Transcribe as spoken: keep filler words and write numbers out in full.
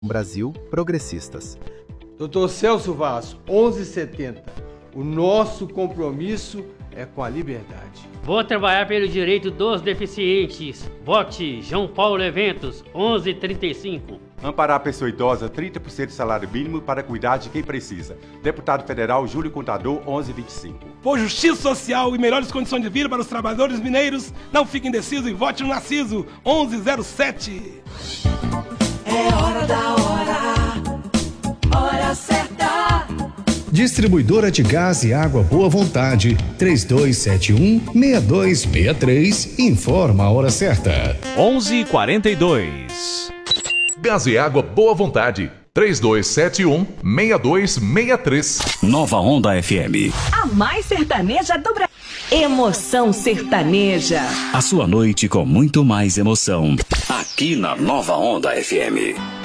Brasil Progressistas. doutor Celso Vaz, onze setenta. O nosso compromisso é com a liberdade. Vou trabalhar pelo direito dos deficientes. Vote João Paulo Eventos, onze trinta e cinco. Amparar a pessoa idosa, trinta por cento do salário mínimo para cuidar de quem precisa. Deputado Federal Júlio Contador, onze vinte e cinco. Por justiça social e melhores condições de vida para os trabalhadores mineiros, não fique indeciso e vote no Narciso, onze zero sete. É hora da hora, hora certa. Distribuidora de Gás e Água Boa Vontade, três dois sete um, seis dois seis três, informa a hora certa. onze e quarenta e dois. Gás e Água Boa Vontade, três dois sete um, seis dois seis três. Nova Onda F M. A mais sertaneja do Brasil. Emoção Sertaneja. A sua noite com muito mais emoção. Aqui na Nova Onda F M.